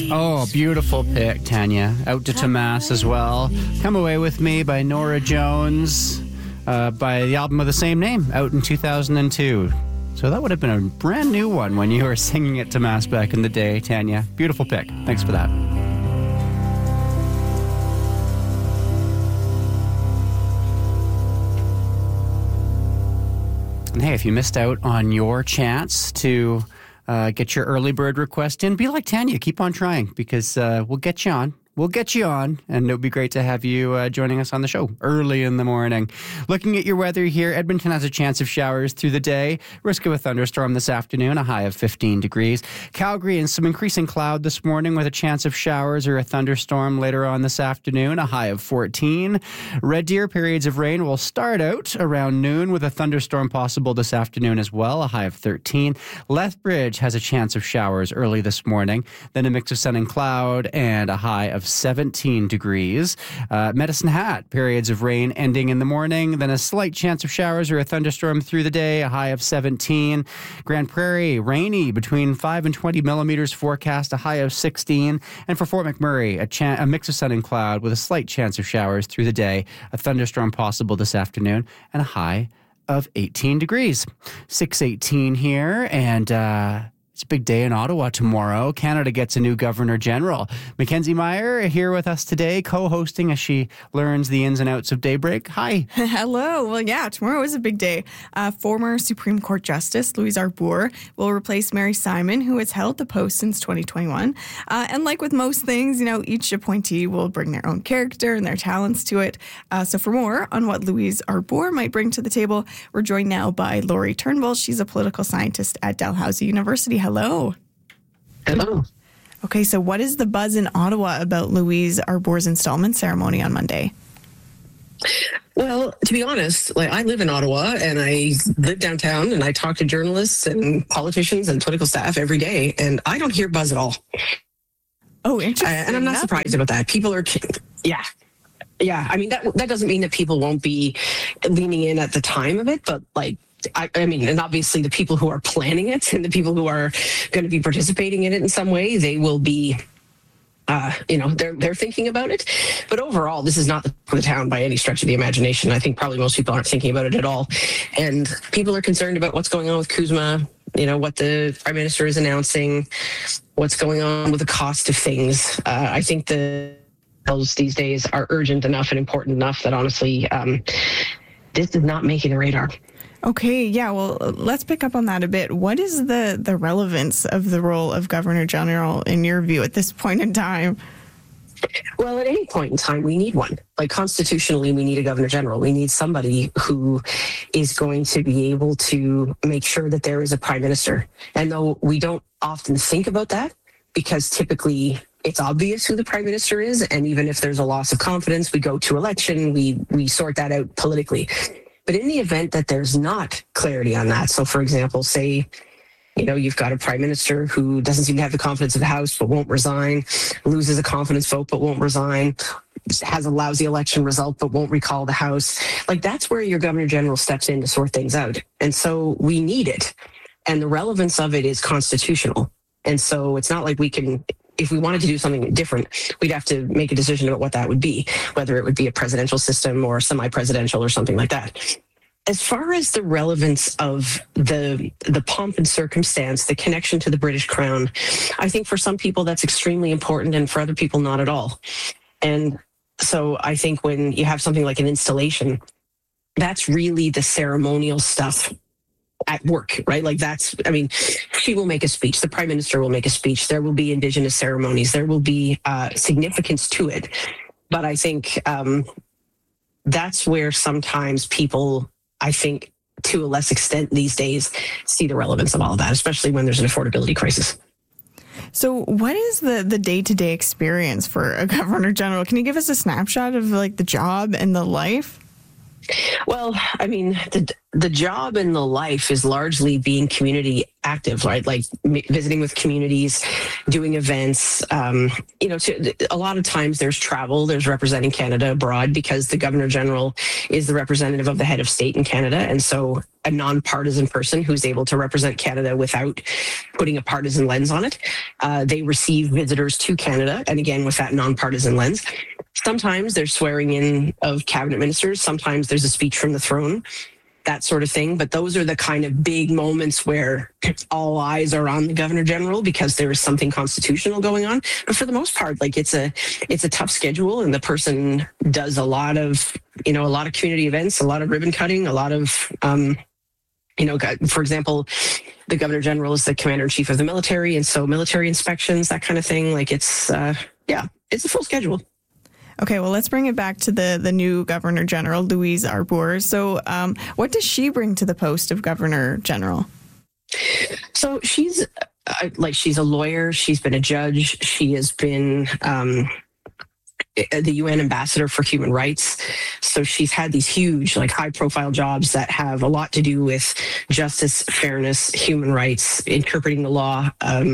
Oh, beautiful pick, Tanya. Out to Tomas as well. Come Away With Me by Norah Jones, by the album of the same name, out in 2002. So that would have been a brand new one when you were singing it to Mass back in the day, Tanya. Beautiful pick. Thanks for that. And hey, if you missed out on your chance to get your early bird request in, be like Tanya. Keep on trying because we'll get you on. We'll get you on, and it would be great to have you joining us on the show early in the morning. Looking at your weather here, Edmonton has a chance of showers through the day. Risk of a thunderstorm this afternoon, a high of 15 degrees. Calgary and some increasing cloud this morning with a chance of showers or a thunderstorm later on this afternoon, a high of 14. Red Deer, periods of rain will start out around noon with a thunderstorm possible this afternoon as well, a high of 13. Lethbridge has a chance of showers early this morning, then a mix of sun and cloud and a high of 17 degrees. Medicine Hat, periods of rain ending in the morning, then a slight chance of showers or a thunderstorm through the day, a high of 17. Grand Prairie, rainy between 5 and 20 millimeters forecast, a high of 16. And for Fort McMurray, a mix of sun and cloud with a slight chance of showers through the day, a thunderstorm possible this afternoon, and a high of 18 degrees. 6:18 here, and it's a big day in Ottawa tomorrow. Canada gets a new Governor General. Mackenzie Meyer here with us today, co-hosting as she learns the ins and outs of Daybreak. Hi. Hello. Well, yeah, tomorrow is a big day. Former Supreme Court Justice Louise Arbour will replace Mary Simon, who has held the post since 2021. And like with most things, each appointee will bring their own character and their talents to it. So for more on what Louise Arbour might bring to the table, we're joined now by Laurie Turnbull. She's a political scientist at Dalhousie University. Hello. Hello. Okay, so what is the buzz in Ottawa about Louise Arbour's installment ceremony on Monday? Well, to be honest, I live in Ottawa and I live downtown and I talk to journalists and politicians and political staff every day, and I don't hear buzz at all. Oh, interesting. And I'm not surprised about that. People are, yeah. I mean, that doesn't mean that people won't be leaning in at the time of it, but I mean, and obviously the people who are planning it and the people who are going to be participating in it in some way, they will be, they're thinking about it. But overall, this is not the town by any stretch of the imagination. I think probably most people aren't thinking about it at all. And people are concerned about what's going on with CUSMA, what the Prime Minister is announcing, what's going on with the cost of things. I think the bills these days are urgent enough and important enough that honestly, this is not making the radar. Okay, yeah, well, let's pick up on that a bit. What is the relevance of the role of Governor General in your view at this point in time? Well, at any point in time, we need one. Constitutionally, we need a Governor General. We need somebody who is going to be able to make sure that there is a Prime Minister. And though we don't often think about that, because typically it's obvious who the Prime Minister is, and even if there's a loss of confidence, we go to election, we sort that out politically. But in the event that there's not clarity on that, so for example, say, you've got a Prime Minister who doesn't seem to have the confidence of the House but won't resign, loses a confidence vote but won't resign, has a lousy election result but won't recall the House, that's where your Governor General steps in to sort things out. And so we need it. And the relevance of it is constitutional. And so it's not like we can, if we wanted to do something different, we'd have to make a decision about what that would be, whether it would be a presidential system or semi-presidential or something like that. As far as the relevance of the pomp and circumstance, the connection to the British Crown, I think for some people that's extremely important and for other people not at all. And so I think when you have something like an installation, that's really the ceremonial stuff at work, right? She will make a speech. The Prime Minister will make a speech. There will be Indigenous ceremonies. There will be significance to it. But I think that's where sometimes people, I think, to a less extent these days, see the relevance of all of that, especially when there's an affordability crisis. So what is the day-to-day experience for a Governor General? Can you give us a snapshot of the job and the life? Well, I mean, the job and the life is largely being community active, right? Like visiting with communities, doing events. A lot of times there's travel, there's representing Canada abroad because the Governor General is the representative of the head of state in Canada. And so a nonpartisan person who's able to represent Canada without putting a partisan lens on it. They receive visitors to Canada, and again, with that nonpartisan lens. Sometimes there's swearing in of cabinet ministers. Sometimes there's a speech from the throne, that sort of thing. But those are the kind of big moments where all eyes are on the Governor General because there is something constitutional going on. But for the most part, like it's a tough schedule, and the person does a lot of community events, a lot of ribbon cutting, a lot of, for example, the Governor General is the Commander in Chief of the military. And so military inspections, that kind of thing, like it's a full schedule. Okay, well, let's bring it back to the new Governor General, Louise Arbour. So what does she bring to the post of Governor General? So she's a lawyer. She's been a judge. She has been the UN ambassador for human rights. So she's had these huge, high profile jobs that have a lot to do with justice, fairness, human rights, interpreting the law.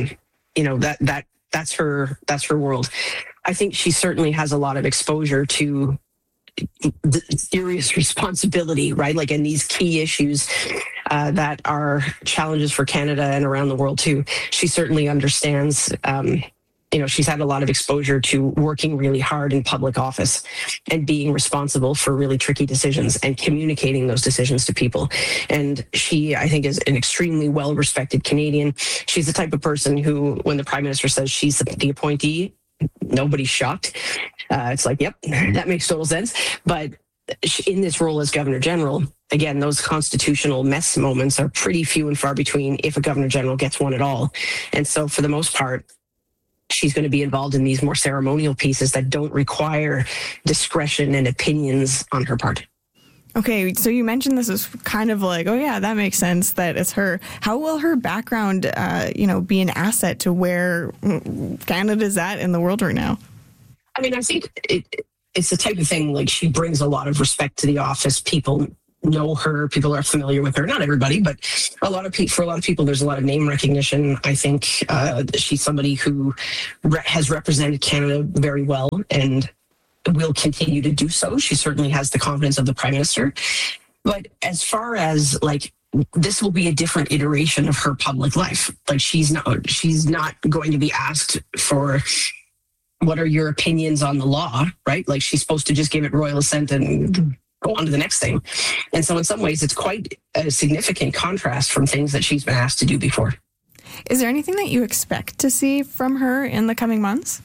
That's her world. I think she certainly has a lot of exposure to the serious responsibility, right? In these key issues that are challenges for Canada and around the world too. She certainly understands, she's had a lot of exposure to working really hard in public office and being responsible for really tricky decisions and communicating those decisions to people. And she, I think, is an extremely well-respected Canadian. She's the type of person who, when the Prime Minister says she's the appointee, nobody's shocked. It's like, yep, that makes total sense. But in this role as Governor General, again, those constitutional mess moments are pretty few and far between if a Governor General gets one at all. And so for the most part, she's going to be involved in these more ceremonial pieces that don't require discretion and opinions on her part. Okay, so you mentioned this is kind of like, oh yeah, that makes sense that it's her. How will her background, be an asset to where Canada's at in the world right now? I mean, I think it's the type of thing, she brings a lot of respect to the office. People know her, people are familiar with her. Not everybody, but for a lot of people, there's a lot of name recognition. I think she's somebody who has represented Canada very well and will continue to do so. She certainly has the confidence of the Prime Minister. But as far as this will be a different iteration of her public life. She's not going to be asked for what are your opinions on the law, right? She's supposed to just give it royal assent and go on to the next thing. And so in some ways, it's quite a significant contrast from things that she's been asked to do before. Is there anything that you expect to see from her in the coming months?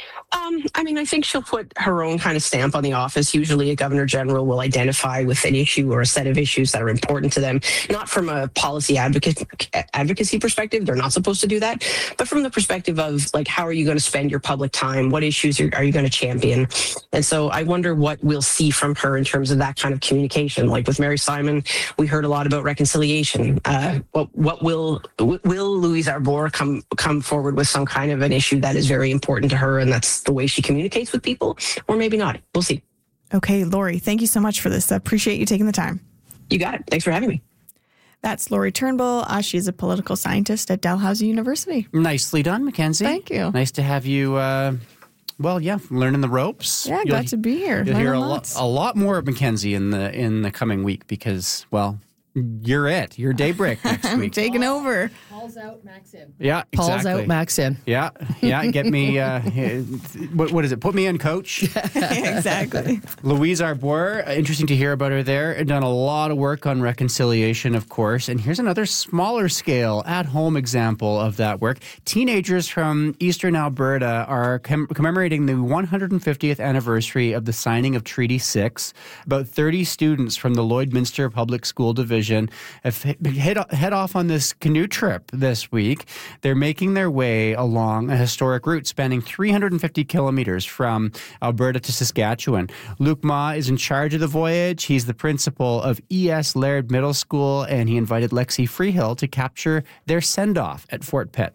I think she'll put her own kind of stamp on the office. Usually a Governor General will identify with an issue or a set of issues that are important to them, not from a policy advocacy perspective. They're not supposed to do that, but from the perspective of how are you going to spend your public time? What issues are you going to champion? And so I wonder what we'll see from her in terms of that kind of communication. With Mary Simon, we heard a lot about reconciliation. What will Louise Arbour come forward with some kind of an issue that is very important to her, and that's the way she communicates with people, or maybe not. We'll see. Okay, Lori, thank you so much for this. I appreciate you taking the time. You got it. Thanks for having me. That's Lori Turnbull. She's a political scientist at Dalhousie University. Nicely done, Mackenzie. Thank you. Nice to have you, learning the ropes. Yeah, glad to be here. You'll hear a lot more of Mackenzie in the coming week because, you're Daybreak next week. I'm taking over. Paul's out, Max in. Yeah, exactly. Paul's out, Max in. Yeah. Get me. What is it? Put me in, coach. Exactly. Louise Arbour. Interesting to hear about her there. Done a lot of work on reconciliation, of course. And here's another smaller scale, at-home example of that work. Teenagers from Eastern Alberta are commemorating the 150th anniversary of the signing of Treaty 6. About 30 students from the Lloydminster Public School Division have head off on this canoe trip this week. They're making their way along a historic route spanning 350 kilometers from Alberta to Saskatchewan. Luke Ma is in charge of the voyage. He's the principal of E.S. Laird Middle School, and he invited Lexi Freehill to capture their send-off at Fort Pitt.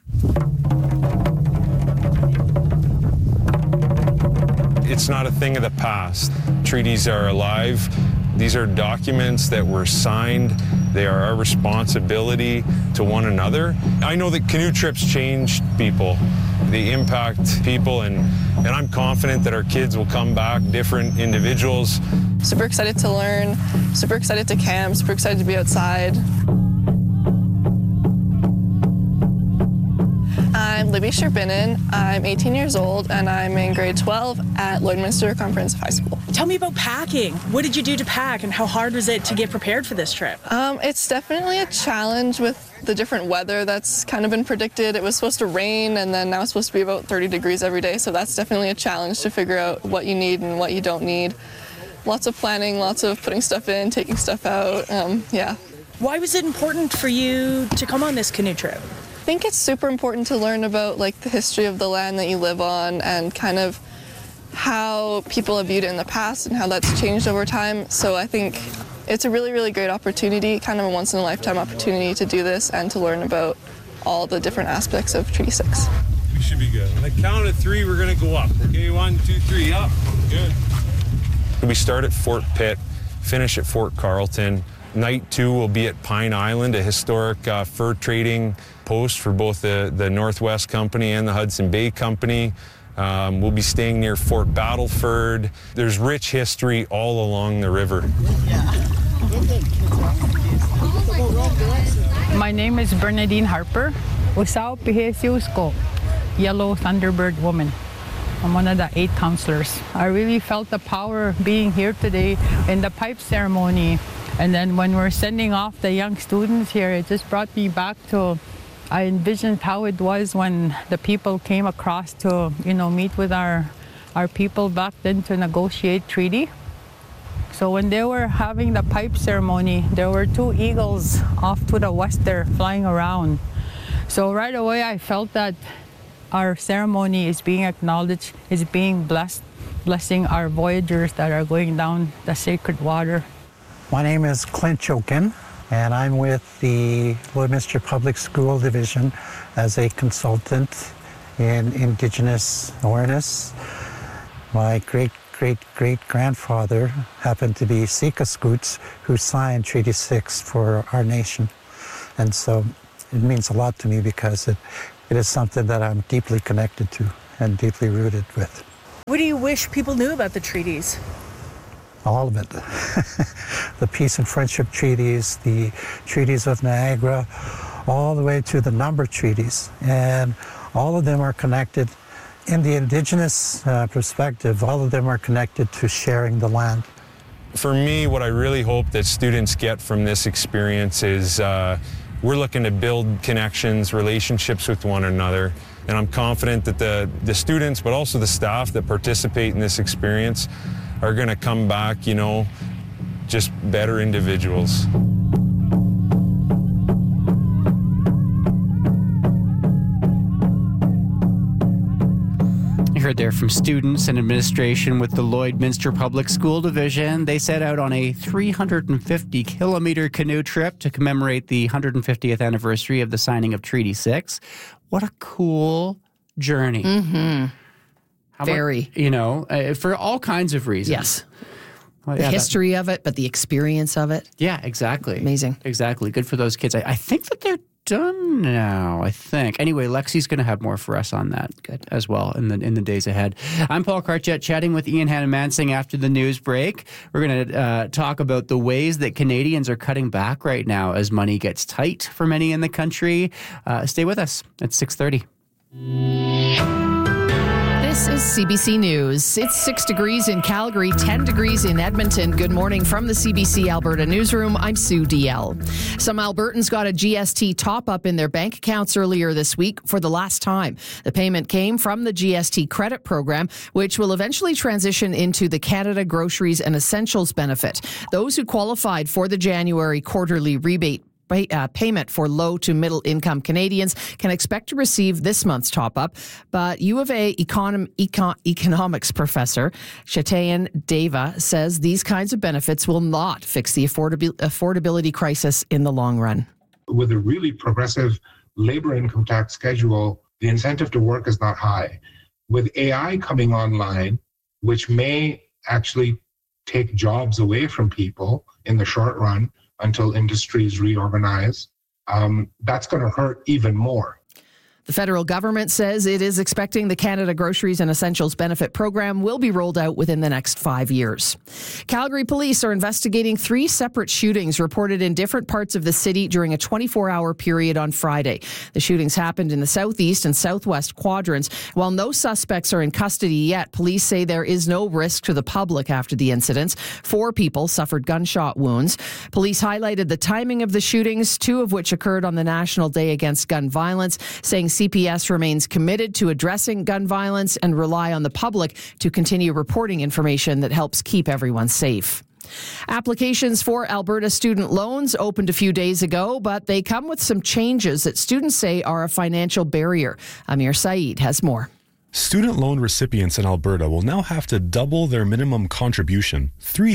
It's not a thing of the past. Treaties are alive. These are documents that were signed They are our responsibility to one another. I know that canoe trips change people. They impact people, and I'm confident that our kids will come back different individuals. Super excited to learn, super excited to camp, super excited to be outside. I'm Libby Sherbinnen. I'm 18 years old, and I'm in grade 12 at Lloydminster Comprehensive High School. Tell me about packing. What did you do to pack, and how hard was it to get prepared for this trip? It's definitely a challenge with the different weather that's kind of been predicted. It was supposed to rain, and then now it's supposed to be about 30 degrees every day, so that's definitely a challenge to figure out what you need and what you don't need. Lots of planning, lots of putting stuff in, taking stuff out, yeah. Why was it important for you to come on this canoe trip? I think it's super important to learn about like the history of the land that you live on and kind of how people have viewed it in the past and how that's changed over time. So I think it's a really, really great opportunity, kind of a once-in-a-lifetime opportunity to do this and to learn about all the different aspects of Treaty 6. We should be good. On the count of 3, we're going to go up. Okay, 1, 2, 3, up. Good. We start at Fort Pitt, finish at Fort Carlton. Night 2 will be at Pine Island, a historic fur trading post for both the Northwest Company and the Hudson Bay Company. We'll be staying near Fort Battleford. There's rich history all along the river. My name is Bernadine Harper. Usao Pihesiusko, Yellow Thunderbird Woman. I'm one of the 8 counselors. I really felt the power being here today in the pipe ceremony. And then when we're sending off the young students here, it just brought me back to, I envisioned how it was when the people came across to, meet with our people back then to negotiate treaty. So when they were having the pipe ceremony, there were 2 eagles off to the west there flying around. So right away I felt that our ceremony is being acknowledged, is being blessed, blessing our voyagers that are going down the sacred water. My name is Clint Chokin, and I'm with the Lloydminster Public School Division as a consultant in Indigenous awareness. My great-great-great-grandfather happened to be Sika Scoots, who signed Treaty 6 for our nation. And so it means a lot to me because it is something that I'm deeply connected to and deeply rooted with. What do you wish people knew about the treaties? All of it. The peace and friendship treaties, the treaties of Niagara, all the way to the number treaties. And all of them are connected. In the Indigenous perspective, all of them are connected to sharing the land. For me, what I really hope that students get from this experience is we're looking to build connections, relationships with one another. And I'm confident that the students, but also the staff that participate in this experience are going to come back, just better individuals. You heard there from students and administration with the Lloydminster Public School Division. They set out on a 350-kilometer canoe trip to commemorate the 150th anniversary of the signing of Treaty 6. What a cool journey. Mm-hmm. Very. For all kinds of reasons. Yes. Well, the history of it, but the experience of it. Yeah, exactly. Amazing. Exactly. Good for those kids. I think that they're done now, I think. Anyway, Lexi's going to have more for us on that as well in the days ahead. I'm Paul Karchet, chatting with Ian Hannah-Mansing after the news break. We're going to talk about the ways that Canadians are cutting back right now as money gets tight for many in the country. Stay with us at 6:30. This is CBC News. It's 6 degrees in Calgary, 10 degrees in Edmonton. Good morning from the CBC Alberta newsroom. I'm Sue DL. Some Albertans got a GST top-up in their bank accounts earlier this week for the last time. The payment came from the GST credit program, which will eventually transition into the Canada Groceries and Essentials benefit. Those who qualified for the January quarterly rebate payment for low to middle income Canadians can expect to receive this month's top-up, but U of A economics professor Shatayan Deva says these kinds of benefits will not fix the affordability crisis in the long run. With a really progressive labor income tax schedule, the incentive to work is not high. With AI coming online, which may actually take jobs away from people in the short run, until industries reorganize, that's going to hurt even more. The federal government says it is expecting the Canada Groceries and Essentials Benefit Program will be rolled out within the next 5 years. Calgary police are investigating 3 separate shootings reported in different parts of the city during a 24-hour period on Friday. The shootings happened in the southeast and southwest quadrants. While no suspects are in custody yet, police say there is no risk to the public after the incidents. 4 people suffered gunshot wounds. Police highlighted the timing of the shootings, 2 of which occurred on the National Day Against Gun Violence, saying CPS remains committed to addressing gun violence and rely on the public to continue reporting information that helps keep everyone safe. Applications for Alberta student loans opened a few days ago, but they come with some changes that students say are a financial barrier. Amir Saeed has more. Student loan recipients in Alberta will now have to double their minimum contribution,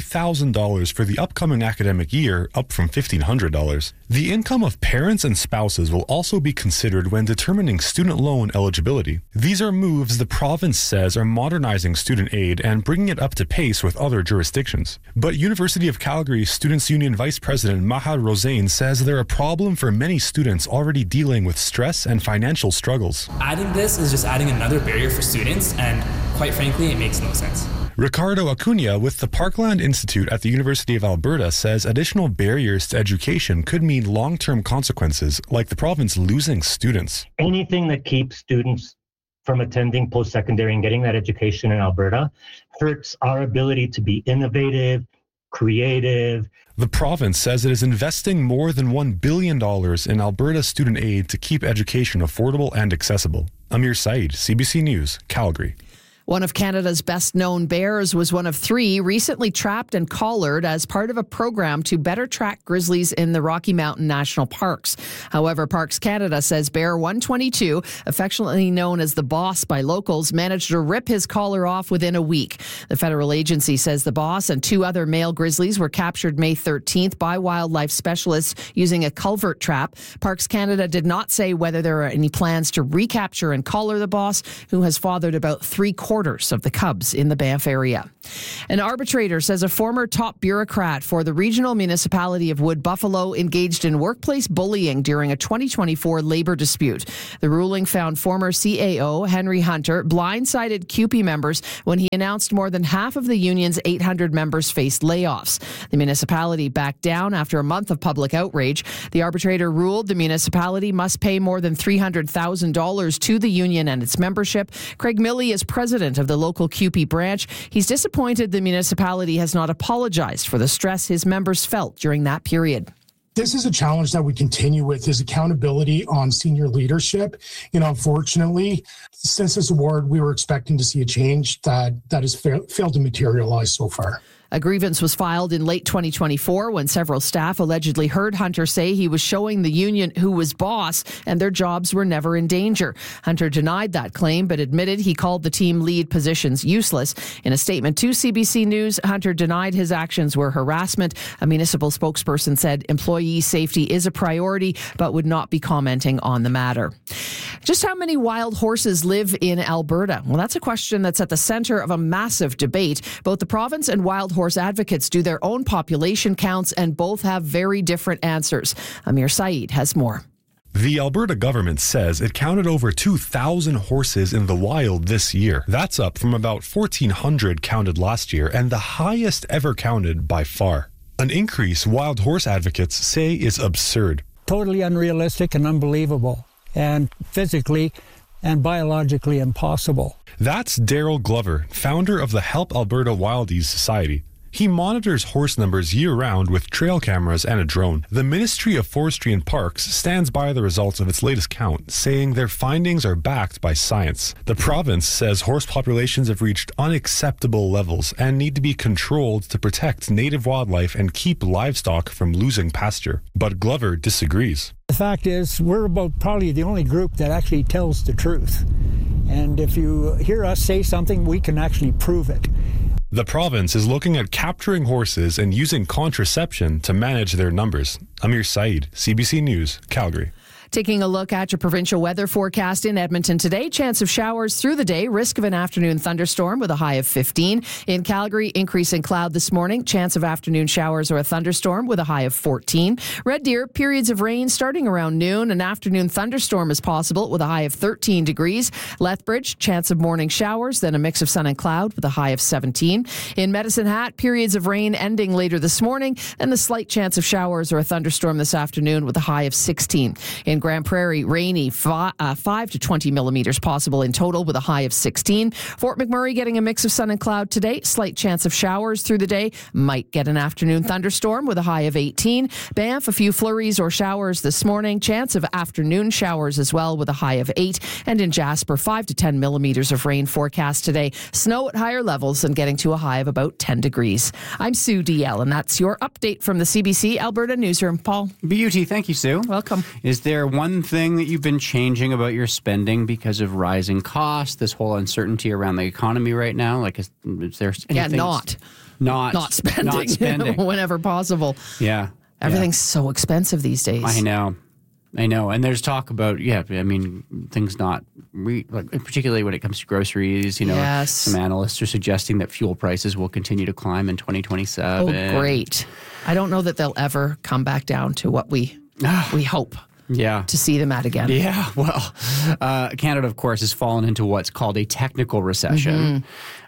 $3,000 for the upcoming academic year, up from $1,500. The income of parents and spouses will also be considered when determining student loan eligibility. These are moves the province says are modernizing student aid and bringing it up to pace with other jurisdictions. But University of Calgary Students' Union Vice President Maha Rosain says they're a problem for many students already dealing with stress and financial struggles. Adding this is just adding another barrier for students, and quite frankly, it makes no sense. Ricardo Acuna with the Parkland Institute at the University of Alberta says additional barriers to education could mean long-term consequences, like the province losing students. Anything that keeps students from attending post-secondary and getting that education in Alberta hurts our ability to be innovative, creative. The province says it is investing more than $1 billion in Alberta student aid to keep education affordable and accessible. Amir Saeed, CBC News, Calgary. One of Canada's best-known bears was one of 3 recently trapped and collared as part of a program to better track grizzlies in the Rocky Mountain National Parks. However, Parks Canada says Bear 122, affectionately known as the Boss by locals, managed to rip his collar off within a week. The federal agency says the Boss and 2 other male grizzlies were captured May 13th by wildlife specialists using a culvert trap. Parks Canada did not say whether there are any plans to recapture and collar the Boss, who has fathered about 3/4 of the cubs in the Banff area. An arbitrator says a former top bureaucrat for the regional municipality of Wood Buffalo engaged in workplace bullying during a 2024 labor dispute. The ruling found former CAO Henry Hunter blindsided CUPE members when he announced more than half of the union's 800 members faced layoffs. The municipality backed down after a month of public outrage. The arbitrator ruled the municipality must pay more than $300,000 to the union and its membership. Craig Milley is president of the local CUPE branch. He's disappointed the municipality has not apologized for the stress his members felt during that period. This is a challenge that we continue with, is accountability on senior leadership. Unfortunately, since this award, we were expecting to see a change that has failed to materialize so far. A grievance was filed in late 2024 when several staff allegedly heard Hunter say he was showing the union who was boss and their jobs were never in danger. Hunter denied that claim but admitted he called the team lead positions useless. In a statement to CBC News, Hunter denied his actions were harassment. A municipal spokesperson said employee safety is a priority but would not be commenting on the matter. Just how many wild horses live in Alberta? Well, that's a question that's at the center of a massive debate. Both the province and wild horse advocates do their own population counts, and both have very different answers. Amir Saeed has more. The Alberta government says it counted over 2,000 horses in the wild this year. That's up from about 1,400 counted last year, and the highest ever counted by far. An increase wild horse advocates say is absurd. Totally unrealistic and unbelievable, and physically and biologically impossible. That's Daryl Glover, founder of the Help Alberta Wildies Society. He monitors horse numbers year-round with trail cameras and a drone. The Ministry of Forestry and Parks stands by the results of its latest count, saying their findings are backed by science. The province says horse populations have reached unacceptable levels and need to be controlled to protect native wildlife and keep livestock from losing pasture. But Glover disagrees. The fact is, we're about probably the only group that actually tells the truth. And if you hear us say something, we can actually prove it. The province is looking at capturing horses and using contraception to manage their numbers. Amir Saeed, CBC News, Calgary. Taking a look at your provincial weather forecast in Edmonton today. Chance of showers through the day. Risk of an afternoon thunderstorm with a high of 15. In Calgary, increasing cloud this morning. Chance of afternoon showers or a thunderstorm with a high of 14. Red Deer, periods of rain starting around noon. An afternoon thunderstorm is possible with a high of 13 degrees. Lethbridge, chance of morning showers, then a mix of sun and cloud with a high of 17. In Medicine Hat, periods of rain ending later this morning, and the slight chance of showers or a thunderstorm this afternoon with a high of 16. In Grand Prairie, rainy, 5 to 20 millimeters possible in total with a high of 16. Fort McMurray getting a mix of sun and cloud today. Slight chance of showers through the day. Might get an afternoon thunderstorm with a high of 18. Banff, a few flurries or showers this morning. Chance of afternoon showers as well with a high of 8. And in Jasper, 5 to 10 millimeters of rain forecast today. Snow at higher levels and getting to a high of about 10 degrees. I'm Sue DL, and that's your update from the CBC Alberta Newsroom. Paul. Beauty, thank you, Sue. Welcome. Is there one thing that you've been changing about your spending because of rising costs, this whole uncertainty around the economy right now? Like, is there anything? Yeah, not spending. Not spending. Whenever possible. Yeah. Everything's so expensive these days. I know. And there's talk about, things not, particularly when it comes to groceries, Yes. Some analysts are suggesting that fuel prices will continue to climb in 2027. Oh, great. I don't know that they'll ever come back down to what we hope to see them at again. Yeah, well, Canada, of course, has fallen into what's called a technical recession,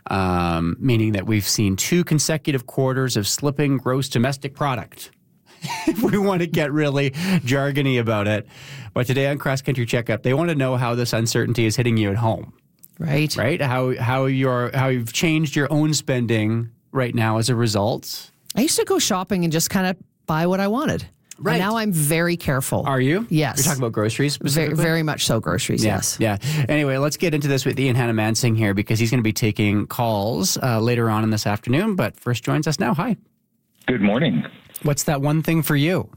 meaning that we've seen 2 consecutive quarters of slipping gross domestic product. If we want to get really jargony about it. But today on Cross Country Checkup, they want to know how this uncertainty is hitting you at home. Right. How you've changed your own spending right now as a result. I used to go shopping and just kind of buy what I wanted. Right. And now I'm very careful. Are you? Yes. You're talking about groceries specifically? Very much so, groceries, yes. Yeah. Anyway, let's get into this with Ian Hannah-Mansing here because he's going to be taking calls later on in this afternoon. But first joins us now. Hi. Good morning. What's that one thing for you?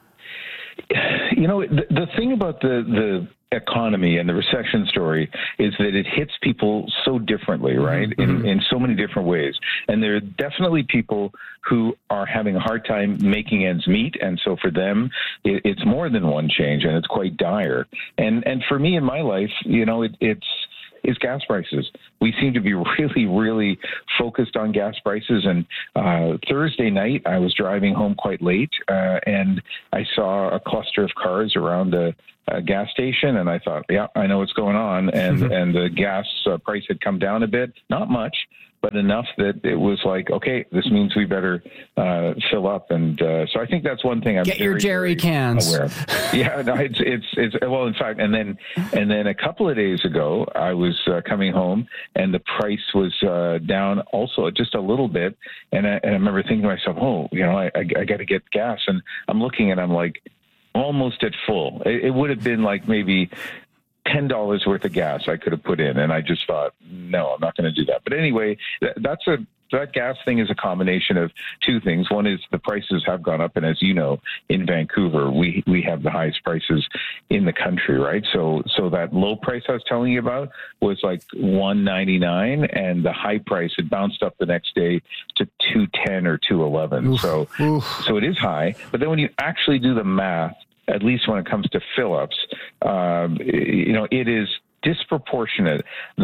The thing about the economy and the recession story is that it hits people so differently, right? In so many different ways. And there are definitely people who are having a hard time making ends meet. And so for them, it's more than one change and it's quite dire. And for me in my life, it's gas prices. We seem to be really, really focused on gas prices. And Thursday night, I was driving home quite late, and I saw a cluster of cars around a gas station, and I thought, yeah, I know what's going on. And and the gas price had come down a bit, not much, but enough that it was like, okay, this means we better fill up. And so I think that's one thing I'm get your jerry cans aware of. Yeah, no, it's well, in fact, and then a couple of days ago, I was coming home and the price was down also just a little bit, and I remember thinking to myself, I got to get gas, and I'm looking and I'm like almost at full. It would have been like maybe $10 worth of gas I could have put in. And I just thought, no, I'm not going to do that. But anyway, that gas thing is a combination of 2 things. One is the prices have gone up. And as you know, in Vancouver, we have the highest prices in the country, right? So that low price I was telling you about was like $1.99, and the high price had bounced up the next day to $2.10 or $2.11. So it is high. But then when you actually do the math, at least when it comes to fill-ups, it is disproportionate,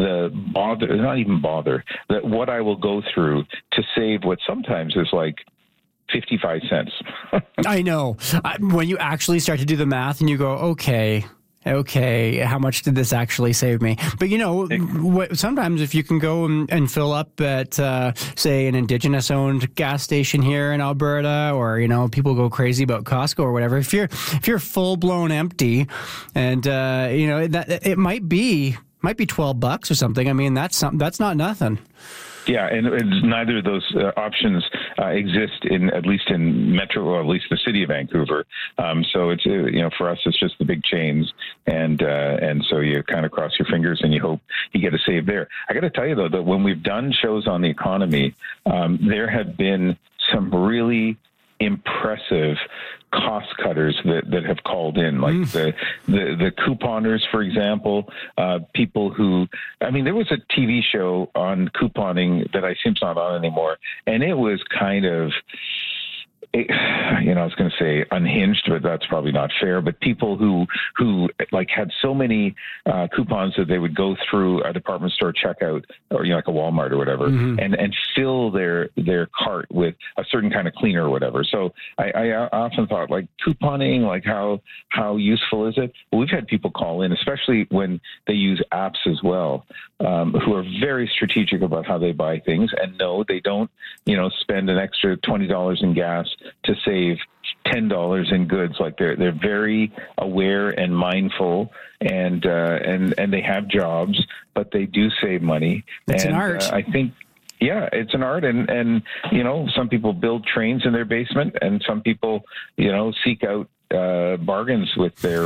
that what I will go through to save what sometimes is like 55 cents. I know. When you actually start to do the math and you go, okay, how much did this actually save me? But sometimes if you can go and fill up at, say, an Indigenous-owned gas station here in Alberta, or people go crazy about Costco or whatever. If you're full-blown empty, and that it might be $12 or something. I mean, that's not nothing. Yeah, and neither of those options exist at least in Metro, or at least the city of Vancouver. So it's for us, it's just the big chains, and so you kind of cross your fingers and you hope you get a save there. I got to tell you though that when we've done shows on the economy, there have been some really impressive cost cutters that have called in, like the couponers, for example, people who, there was a TV show on couponing that I assume is not on anymore, and it was kind of I was going to say unhinged, but that's probably not fair. But people who like had so many coupons that they would go through a department store checkout, or like a Walmart or whatever, and fill their cart with a certain kind of cleaner or whatever. So I often thought, like, couponing, like how useful is it? Well, we've had people call in, especially when they use apps as well, who are very strategic about how they buy things, and no, they don't, spend an extra $20 in gas to save $10 in goods. Like they're very aware and mindful, and they have jobs, but they do save money. It's an art. I think. Yeah, it's an art, and some people build trains in their basement, and some people seek out bargains with their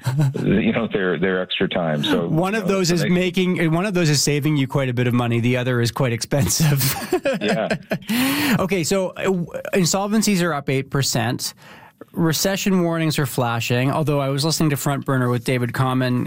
their extra time. So one of those is saving you quite a bit of money. The other is quite expensive. Yeah. Okay, so insolvencies are up 8%. Recession warnings are flashing, although I was listening to Front Burner with David Common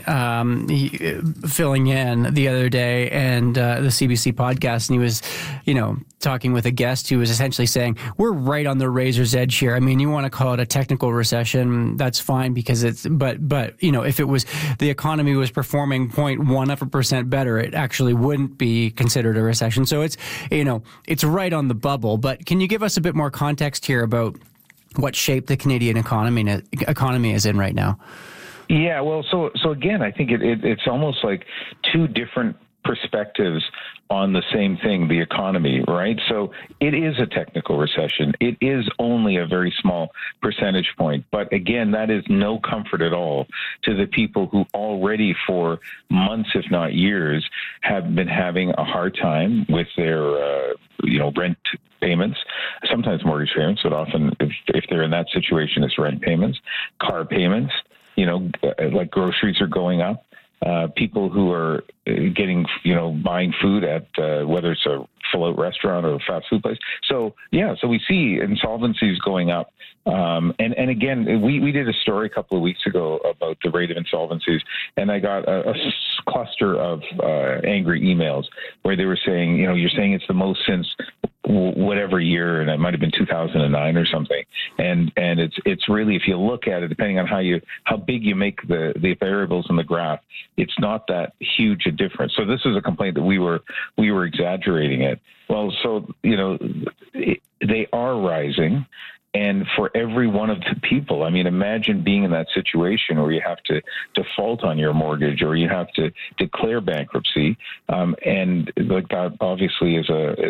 filling in the other day, and the CBC podcast, and he was, talking with a guest who was essentially saying, we're right on the razor's edge here. I mean, you want to call it a technical recession, that's fine, because but if it was, the economy was performing 0.1% better, it actually wouldn't be considered a recession. So it's right on the bubble. But can you give us a bit more context here about what shape the Canadian economy is in right now? Yeah, well, so again, I think it's almost like two different perspectives on the same thing, the economy, right? So it is a technical recession. It is only a very small percentage point. But again, that is no comfort at all to the people who already for months, if not years, have been having a hard time with their, rent payments, sometimes mortgage payments, but often if they're in that situation, it's rent payments, car payments, like groceries are going up. People who are getting, buying food at whether it's a full-out restaurant or a fast food place. So we see insolvencies going up. And again, we did a story a couple of weeks ago about the rate of insolvencies, and I got a cluster of angry emails where they were saying, you're saying it's the most since whatever year, and it might have been 2009 or something. And it's really, if you look at it, depending on how big you make the variables in the graph, it's not that huge a difference. So this is a complaint that we were exaggerating it. Well, so they are rising. And for every one of the people, I mean, imagine being in that situation where you have to default on your mortgage or you have to declare bankruptcy. And like that obviously is